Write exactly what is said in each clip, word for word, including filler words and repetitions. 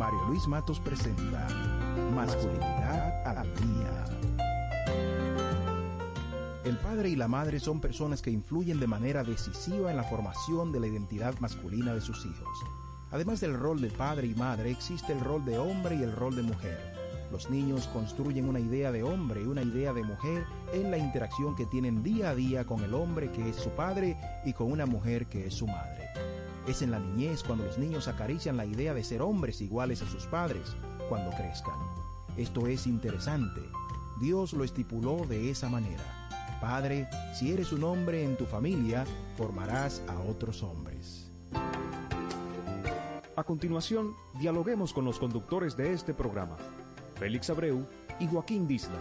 Mario Luis Matos presenta Masculinidad al Día. El padre y la madre son personas que influyen de manera decisiva en la formación de la identidad masculina de sus hijos. Además del rol de padre y madre, existe el rol de hombre y el rol de mujer. Los niños construyen una idea de hombre y una idea de mujer en la interacción que tienen día a día con el hombre que es su padre y con una mujer que es su madre. Es en la niñez cuando los niños acarician la idea de ser hombres iguales a sus padres cuando crezcan. Esto es interesante. Dios lo estipuló de esa manera. Padre, si eres un hombre en tu familia, formarás a otros hombres. A continuación, dialoguemos con los conductores de este programa, Félix Abreu y Joaquín Disla.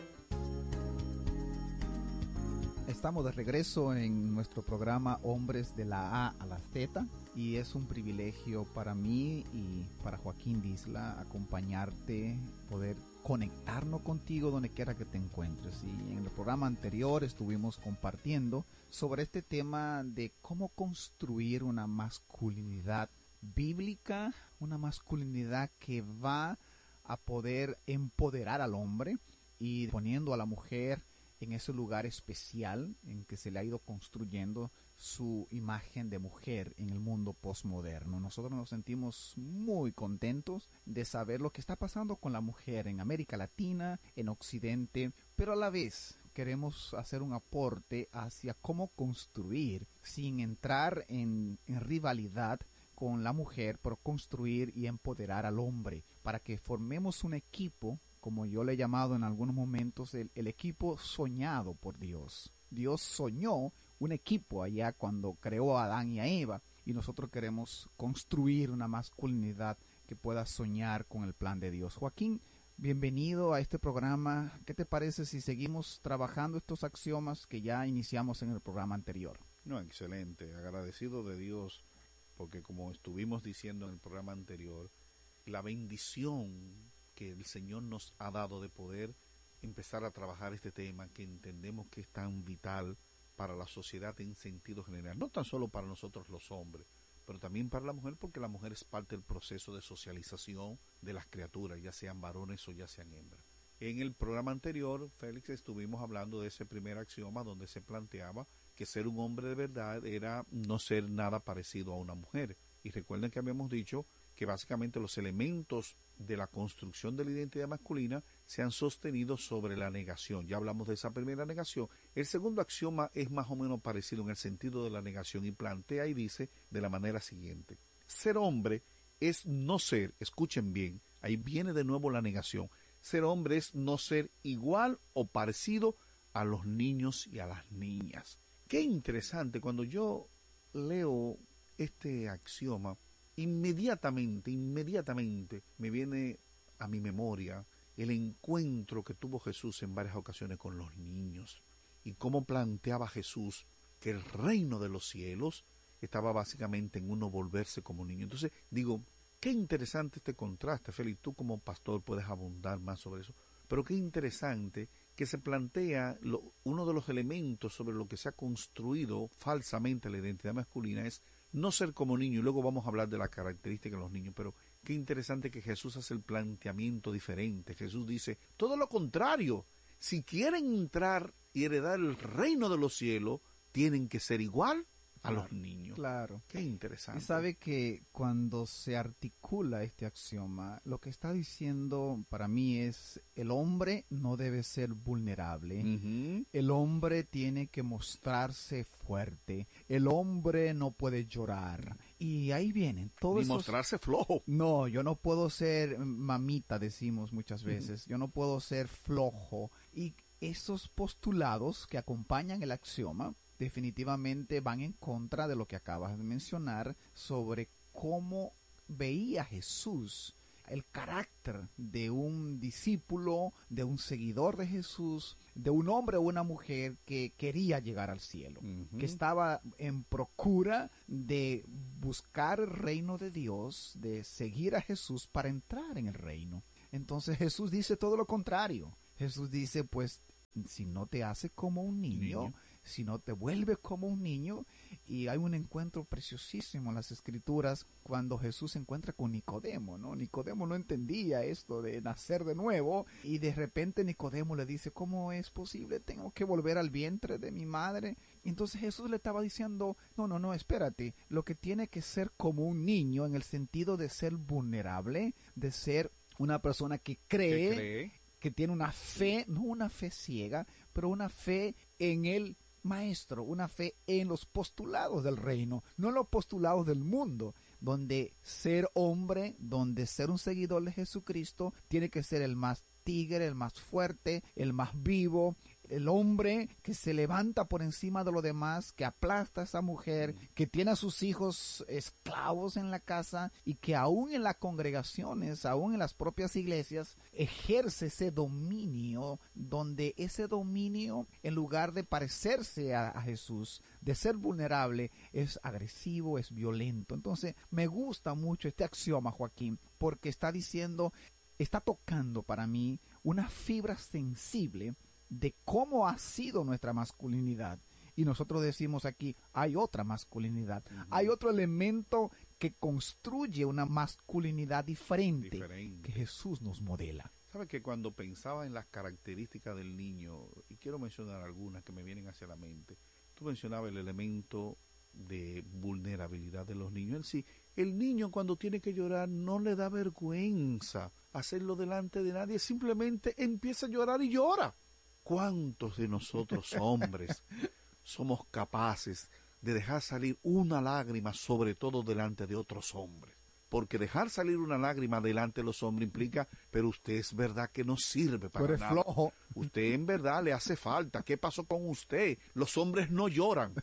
Estamos de regreso en nuestro programa Hombres de la A a la Z y es un privilegio para mí y para Joaquín Disla acompañarte, poder conectarnos contigo donde quiera que te encuentres. Y en el programa anterior estuvimos compartiendo sobre este tema de cómo construir una masculinidad bíblica, una masculinidad que va a poder empoderar al hombre y poniendo a la mujer en ese lugar especial en que se le ha ido construyendo su imagen de mujer en el mundo postmoderno. Nosotros nos sentimos muy contentos de saber lo que está pasando con la mujer en América Latina, en Occidente, pero a la vez queremos hacer un aporte hacia cómo construir sin entrar en, en rivalidad con la mujer, pero construir y empoderar al hombre para que formemos un equipo, como yo le he llamado en algunos momentos, el, el equipo soñado por Dios. Dios soñó un equipo allá cuando creó a Adán y a Eva, y nosotros queremos construir una masculinidad que pueda soñar con el plan de Dios. Joaquín, bienvenido a este programa. ¿Qué te parece si seguimos trabajando estos axiomas que ya iniciamos en el programa anterior? No, excelente. Agradecido de Dios, porque como estuvimos diciendo en el programa anterior, la bendición que el Señor nos ha dado de poder empezar a trabajar este tema que entendemos que es tan vital para la sociedad en sentido general, no tan solo para nosotros los hombres, pero también para la mujer, porque la mujer es parte del proceso de socialización de las criaturas, ya sean varones o ya sean hembras. En el programa anterior, Félix, estuvimos hablando de ese primer axioma donde se planteaba que ser un hombre de verdad era no ser nada parecido a una mujer. Y recuerden que habíamos dicho que básicamente los elementos de la construcción de la identidad masculina se han sostenido sobre la negación. Ya hablamos de esa primera negación. El segundo axioma es más o menos parecido en el sentido de la negación y plantea y dice de la manera siguiente: ser hombre es no ser, escuchen bien, ahí viene de nuevo la negación, ser hombre es no ser igual o parecido a los niños y a las niñas. Qué interesante, cuando yo leo este axioma, inmediatamente, inmediatamente me viene a mi memoria el encuentro que tuvo Jesús en varias ocasiones con los niños y cómo planteaba Jesús que el reino de los cielos estaba básicamente en uno volverse como niño. Entonces digo, qué interesante este contraste, Félix, tú como pastor puedes abundar más sobre eso, pero qué interesante que se plantea lo, uno de los elementos sobre lo que se ha construido falsamente la identidad masculina es no ser como niño, y luego vamos a hablar de las características de los niños, pero qué interesante que Jesús hace el planteamiento diferente. Jesús dice, todo lo contrario, si quieren entrar y heredar el reino de los cielos, tienen que ser igual a Claro, los niños. Claro. Qué interesante. Y sabe que cuando se articula este axioma, lo que está diciendo para mí es el hombre no debe ser vulnerable. Uh-huh. El hombre tiene que mostrarse fuerte. El hombre no puede llorar. Y ahí vienen todos Ni esos... mostrarse flojo. No, yo no puedo ser mamita, decimos muchas veces. Uh-huh. Yo no puedo ser flojo. Y esos postulados que acompañan el axioma definitivamente van en contra de lo que acabas de mencionar sobre cómo veía Jesús el carácter de un discípulo, de un seguidor de Jesús, de un hombre o una mujer que quería llegar al cielo, uh-huh. que estaba en procura de buscar el reino de Dios, de seguir a Jesús para entrar en el reino. Entonces Jesús dice todo lo contrario. Jesús dice, pues, si no te hace como un niño, niño. sino te vuelves como un niño. Y hay un encuentro preciosísimo en las Escrituras cuando Jesús se encuentra con Nicodemo, ¿no? Nicodemo no entendía esto de nacer de nuevo y de repente Nicodemo le dice, ¿cómo es posible? ¿Tengo que volver al vientre de mi madre? Entonces Jesús le estaba diciendo, no, no, no, espérate, lo que tiene que ser como un niño en el sentido de ser vulnerable, de ser una persona que cree, ¿Qué cree? que tiene una fe, no una fe ciega, pero una fe en el Maestro, una fe en los postulados del reino, no en los postulados del mundo, donde ser hombre, donde ser un seguidor de Jesucristo, tiene que ser el más tigre, el más fuerte, el más vivo, el hombre que se levanta por encima de lo demás, que aplasta a esa mujer, que tiene a sus hijos esclavos en la casa y que aún en las congregaciones, aún en las propias iglesias, ejerce ese dominio, donde ese dominio, en lugar de parecerse a, a Jesús, de ser vulnerable, es agresivo, es violento. Entonces, me gusta mucho este axioma, Joaquín, porque está diciendo, está tocando para mí una fibra sensible de cómo ha sido nuestra masculinidad. Y nosotros decimos aquí, hay otra masculinidad, uh-huh. Hay otro elemento que construye una masculinidad diferente, diferente, que Jesús nos modela. ¿Sabe que cuando pensaba en las características del niño, y quiero mencionar algunas que me vienen hacia la mente, tú mencionabas el elemento de vulnerabilidad de los niños. En sí, el niño cuando tiene que llorar no le da vergüenza hacerlo delante de nadie, simplemente empieza a llorar y llora. ¿Cuántos de nosotros hombres somos capaces de dejar salir una lágrima, sobre todo delante de otros hombres? Porque dejar salir una lágrima delante de los hombres implica, pero usted es verdad que no sirve para Tú eres nada. Flojo. Usted en verdad le hace falta. ¿Qué pasó con usted? Los hombres no lloran.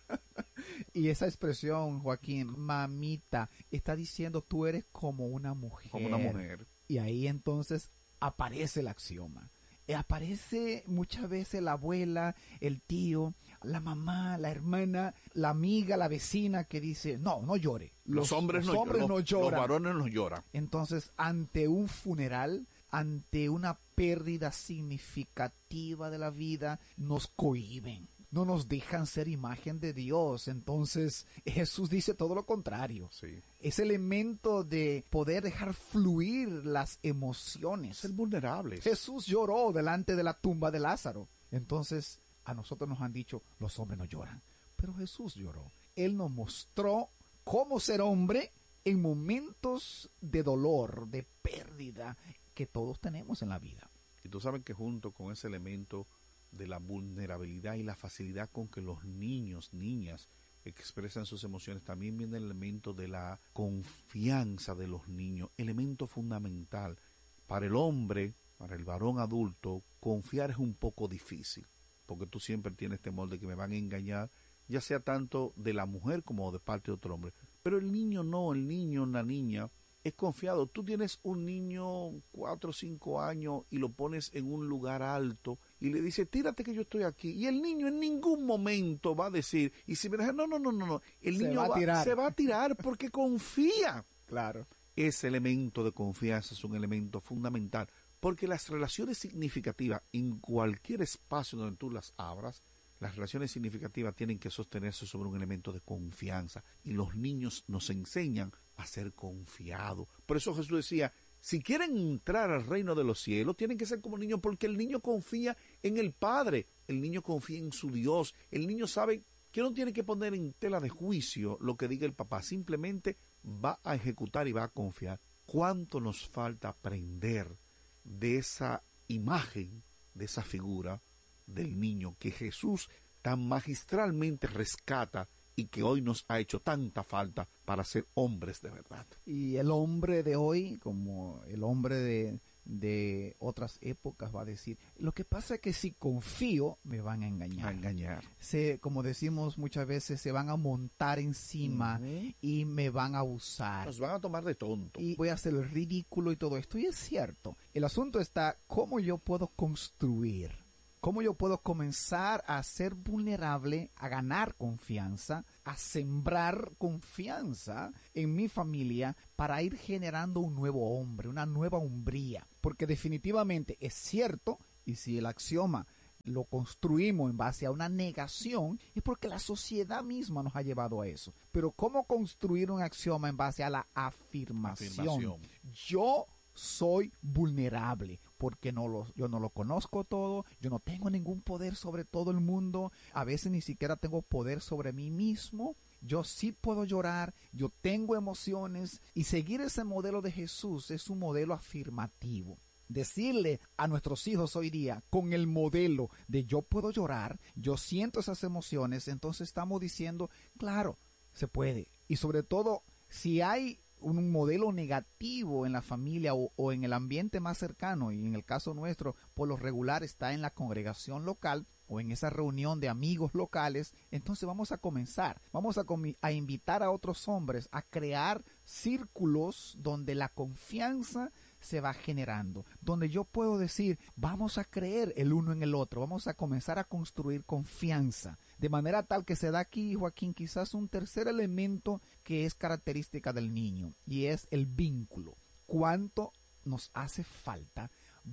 Y esa expresión, Joaquín, mamita, está diciendo tú eres como una mujer. Como una mujer. Y ahí entonces aparece el axioma. Aparece muchas veces la abuela, el tío, la mamá, la hermana, la amiga, la vecina que dice, no, no llore. Los, los hombres, los no, hombres los, no lloran. Los varones no lloran. Entonces, ante un funeral, ante una pérdida significativa de la vida, nos cohíben. No nos dejan ser imagen de Dios. Entonces Jesús dice todo lo contrario. Sí. Ese elemento de poder dejar fluir las emociones. Ser vulnerables. Jesús lloró delante de la tumba de Lázaro. Entonces a nosotros nos han dicho, los hombres no lloran. Pero Jesús lloró. Él nos mostró cómo ser hombre en momentos de dolor, de pérdida que todos tenemos en la vida. Y tú sabes que junto con ese elemento de la vulnerabilidad y la facilidad con que los niños, niñas expresan sus emociones, también viene el elemento de la confianza de los niños, elemento fundamental. Para el hombre, para el varón adulto, confiar es un poco difícil, porque tú siempre tienes temor de que me van a engañar, ya sea tanto de la mujer como de parte de otro hombre. Pero el niño no, el niño, la niña, es confiado. Tú tienes un niño cuatro o cinco años y lo pones en un lugar alto y le dices, tírate que yo estoy aquí. Y el niño en ningún momento va a decir, y si me dejan, no, no, no, no, no. El se niño va a va, tirar. se va a tirar porque confía. Claro. Ese elemento de confianza es un elemento fundamental, porque las relaciones significativas en cualquier espacio donde tú las abras, las relaciones significativas tienen que sostenerse sobre un elemento de confianza, y los niños nos enseñan a ser confiados. Por eso Jesús decía, si quieren entrar al reino de los cielos, tienen que ser como niños, porque el niño confía en el Padre, el niño confía en su Dios, el niño sabe que no tiene que poner en tela de juicio lo que diga el papá, simplemente va a ejecutar y va a confiar. ¿Cuánto nos falta aprender de esa imagen, de esa figura del niño que Jesús tan magistralmente rescata y que hoy nos ha hecho tanta falta para ser hombres de verdad? Y el hombre de hoy, como el hombre de, de otras épocas, va a decir, lo que pasa es que si confío, me van a engañar. A engañar. Se, como decimos muchas veces, se van a montar encima uh-huh. y me van a usar. Nos van a tomar de tonto. Y voy a hacer el ridículo y todo esto. Y es cierto. El asunto está, ¿cómo yo puedo construir? ¿Cómo yo puedo comenzar a ser vulnerable, a ganar confianza, a sembrar confianza en mi familia para ir generando un nuevo hombre, una nueva hombría? Porque definitivamente es cierto, y si el axioma lo construimos en base a una negación, es porque la sociedad misma nos ha llevado a eso. Pero ¿cómo construir un axioma en base a la afirmación? afirmación. Yo soy vulnerable porque no lo, yo no lo conozco todo, yo no tengo ningún poder sobre todo el mundo, a veces ni siquiera tengo poder sobre mí mismo. Yo sí puedo llorar, yo tengo emociones, y seguir ese modelo de Jesús es un modelo afirmativo. Decirle a nuestros hijos hoy día con el modelo de yo puedo llorar, yo siento esas emociones, entonces estamos diciendo, claro, se puede. Y sobre todo, si hay un modelo negativo en la familia o, o en el ambiente más cercano, y en el caso nuestro, por lo regular está en la congregación local o en esa reunión de amigos locales, entonces vamos a comenzar, vamos a, com- a invitar a otros hombres a crear círculos donde la confianza se va generando, donde yo puedo decir, vamos a creer el uno en el otro, vamos a comenzar a construir confianza, de manera tal que se da aquí, Joaquín, quizás un tercer elemento que es característica del niño, y es el vínculo. ¿Cuánto nos hace falta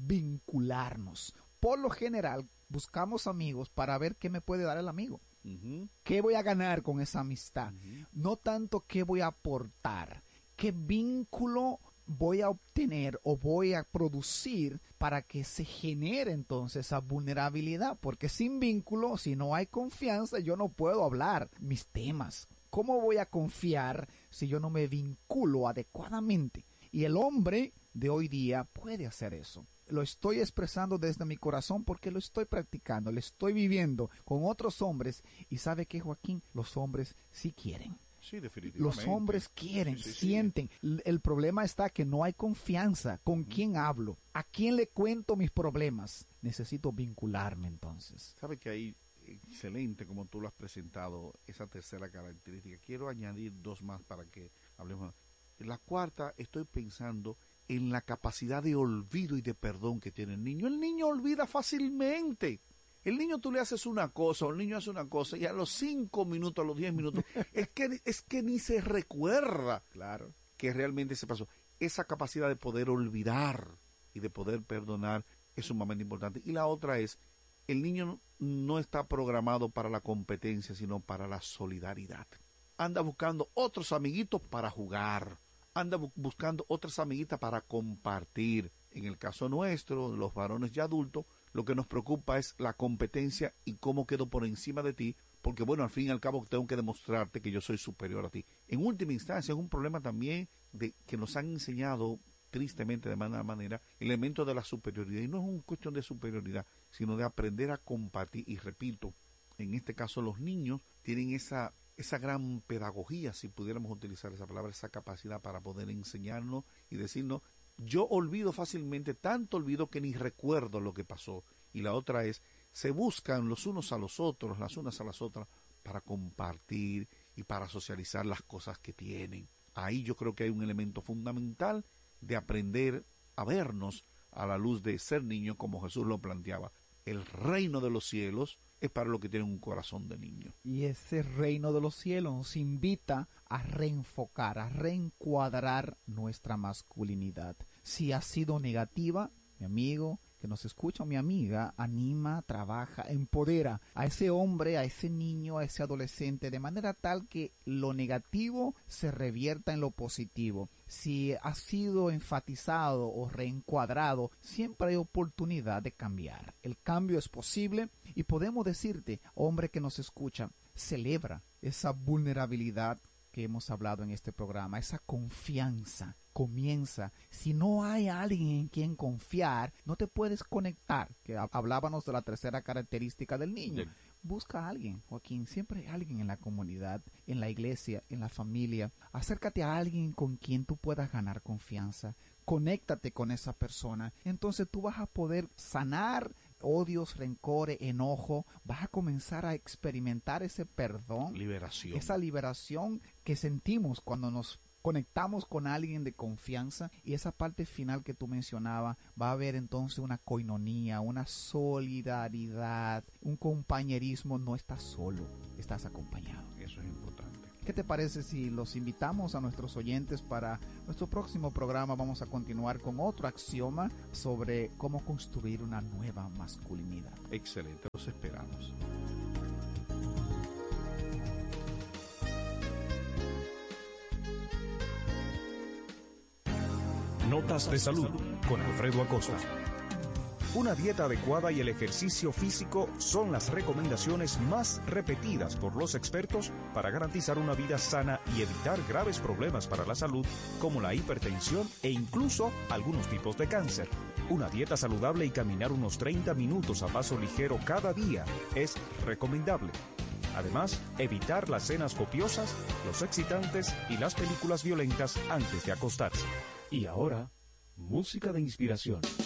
vincularnos? Por lo general, buscamos amigos para ver qué me puede dar el amigo. Uh-huh. ¿Qué voy a ganar con esa amistad? Uh-huh. No tanto qué voy a aportar, qué vínculo voy a obtener o voy a producir para que se genere entonces esa vulnerabilidad, porque sin vínculo, si no hay confianza, yo no puedo hablar mis temas. ¿Cómo voy a confiar si yo no me vinculo adecuadamente? Y el hombre de hoy día puede hacer eso. Lo estoy expresando desde mi corazón porque lo estoy practicando, lo estoy viviendo con otros hombres, y ¿sabe qué, Joaquín? Los hombres sí quieren. Sí, definitivamente. Los hombres quieren, sí, sí, sienten. Sí. El problema está que no hay confianza. ¿Con uh-huh. quién hablo? ¿A quién le cuento mis problemas? Necesito vincularme entonces. Sabe que ahí, excelente como tú lo has presentado, esa tercera característica. Quiero añadir dos más para que hablemos. La cuarta, estoy pensando en la capacidad de olvido y de perdón que tiene el niño. El niño olvida fácilmente. El niño, tú le haces una cosa, o el niño hace una cosa, y a los cinco minutos, a los diez minutos, es que es que ni se recuerda, claro, que realmente se pasó. Esa capacidad de poder olvidar y de poder perdonar es sumamente importante. Y la otra es, el niño no está programado para la competencia, sino para la solidaridad. Anda buscando otros amiguitos para jugar, anda bu- buscando otras amiguitas para compartir. En el caso nuestro, los varones ya adultos, lo que nos preocupa es la competencia y cómo quedo por encima de ti, porque bueno, al fin y al cabo tengo que demostrarte que yo soy superior a ti. En última instancia es un problema también de que nos han enseñado tristemente de mala manera el elemento de la superioridad, y no es una cuestión de superioridad, sino de aprender a compartir. Y repito, en este caso los niños tienen esa, esa gran pedagogía, si pudiéramos utilizar esa palabra, esa capacidad para poder enseñarnos y decirnos, yo olvido fácilmente, tanto olvido que ni recuerdo lo que pasó. Y la otra es, se buscan los unos a los otros, las unas a las otras, para compartir y para socializar las cosas que tienen. Ahí yo creo que hay un elemento fundamental de aprender a vernos a la luz de ser niño, como Jesús lo planteaba. El reino de los cielos es para los que tienen un corazón de niño. Y ese reino de los cielos nos invita a reenfocar, a reencuadrar nuestra masculinidad. Si ha sido negativa, mi amigo que nos escucha, mi amiga, anima, trabaja, empodera a ese hombre, a ese niño, a ese adolescente, de manera tal que lo negativo se revierta en lo positivo. Si ha sido enfatizado o reencuadrado, siempre hay oportunidad de cambiar. El cambio es posible y podemos decirte, hombre que nos escucha, celebra esa vulnerabilidad que hemos hablado en este programa, esa confianza. Comienza. Si no hay alguien en quien confiar, no te puedes conectar. Que hablábamos de la tercera característica del niño. Sí. Busca a alguien, Joaquín. Siempre hay alguien en la comunidad, en la iglesia, en la familia. Acércate a alguien con quien tú puedas ganar confianza. Conéctate con esa persona. Entonces tú vas a poder sanar odios, rencores, enojo. Vas a comenzar a experimentar ese perdón. Liberación. Esa liberación que sentimos cuando nos conectamos con alguien de confianza, y esa parte final que tú mencionabas, va a haber entonces una coinonía, una solidaridad, un compañerismo. No estás solo, estás acompañado. Eso es importante. ¿Qué te parece si los invitamos a nuestros oyentes para nuestro próximo programa? Vamos a continuar con otro axioma sobre cómo construir una nueva masculinidad. Excelente, los esperamos. Notas de salud con Alfredo Acosta. Una dieta adecuada y el ejercicio físico son las recomendaciones más repetidas por los expertos para garantizar una vida sana y evitar graves problemas para la salud como la hipertensión e incluso algunos tipos de cáncer. Una dieta saludable y caminar unos treinta minutos a paso ligero cada día es recomendable. Además, evitar las cenas copiosas, los excitantes y las películas violentas antes de acostarse. Y ahora, música de inspiración.